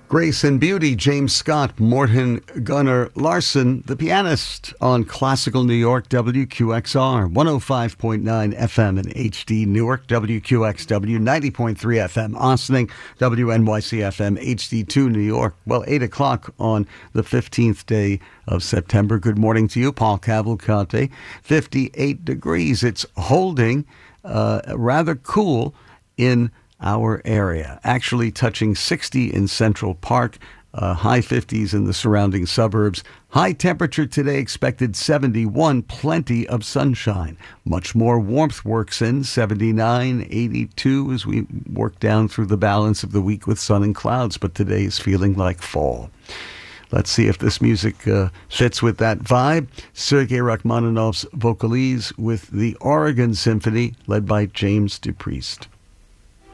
Grace and Beauty, James Scott, Morton Gunnar Larson, the pianist on Classical New York, WQXR, 105.9 FM in HD, Newark, WQXW, 90.3 FM, Ossining, WNYC FM, HD2, New York. Well, 8 o'clock on the 15th day of September. Good morning to you, Paul Cavalcante. 58 degrees. It's holding rather cool in our area, actually touching 60 in Central Park, high 50s in the surrounding suburbs. High temperature today expected 71, plenty of sunshine. Much more warmth works in, 79, 82 as we work down through the balance of the week with sun and clouds, but today is feeling like fall. Let's see if this music fits with that vibe. Sergei Rachmaninoff's Vocalise with the Oregon Symphony, led by James DuPriest.